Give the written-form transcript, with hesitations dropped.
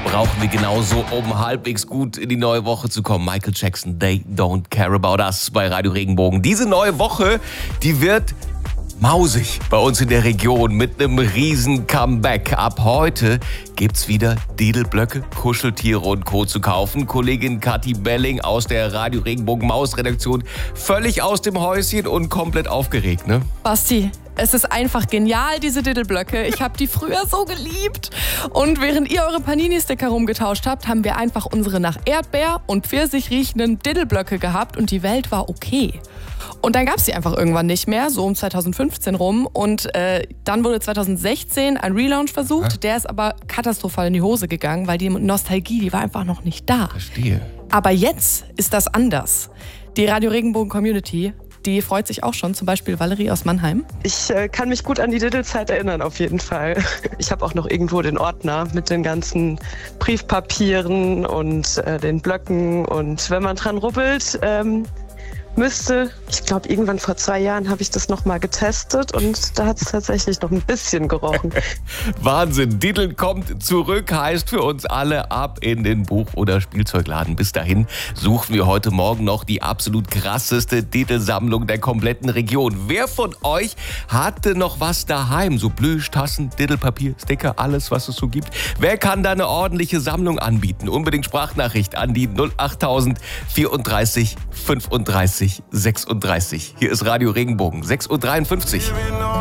brauchen wir genauso, um halbwegs gut in die neue Woche zu kommen. Michael Jackson, They Don't Care About Us bei Radio Regenbogen. Diese neue Woche, die wird mausig bei uns in der Region mit einem riesen Comeback. Ab heute gibt's wieder Didelblöcke, Kuscheltiere und Co. zu kaufen. Kollegin Kathi Belling aus der Radio Regenbogen Maus-Redaktion völlig aus dem Häuschen und komplett aufgeregt, ne? Basti, es ist einfach genial, diese Didelblöcke. Ich habe die früher so geliebt. Und während ihr eure Panini-Sticker rumgetauscht habt, haben wir einfach unsere nach Erdbeer und Pfirsich riechenden Didelblöcke gehabt und die Welt war okay. Und dann gab es sie einfach irgendwann nicht mehr, so um 2015 rum. Und dann wurde 2016 ein Relaunch versucht. Der ist aber katastrophal in die Hose gegangen, weil die Nostalgie, die war einfach noch nicht da. Verstehe. Aber jetzt ist das anders. Die Radio Regenbogen Community, die freut sich auch schon, zum Beispiel Valerie aus Mannheim. Ich kann mich gut an die Diddle-Zeit erinnern, auf jeden Fall. Ich habe auch noch irgendwo den Ordner mit den ganzen Briefpapieren und den Blöcken. Und wenn man dran rubbelt, ich glaube, irgendwann vor 2 Jahren habe ich das nochmal getestet und da hat es tatsächlich noch ein bisschen gerochen. Wahnsinn, Diddle kommt zurück, heißt für uns alle ab in den Buch- oder Spielzeugladen. Bis dahin suchen wir heute Morgen noch die absolut krasseste Diddle-Sammlung der kompletten Region. Wer von euch hatte noch was daheim? So Plüschtassen, Diddlepapier, Sticker, alles, was es so gibt. Wer kann da eine ordentliche Sammlung anbieten? Unbedingt Sprachnachricht an die 08000 34 35 36. Hier ist Radio Regenbogen, 6:53 Uhr.